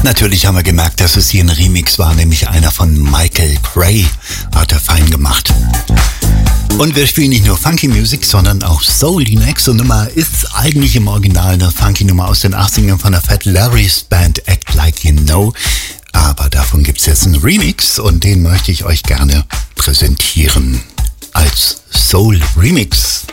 Natürlich haben wir gemerkt, dass es hier ein Remix war, nämlich einer von Michael Gray. Hat er fein gemacht. Und wir spielen nicht nur Funky Music, sondern auch Soul. Die nächste Nummer ist eigentlich im Original eine Funky Nummer aus den 80ern von der Fat Larry's Band Act Like You Know. Aber davon gibt es jetzt einen Remix und den möchte ich euch gerne präsentieren als Soul Remix.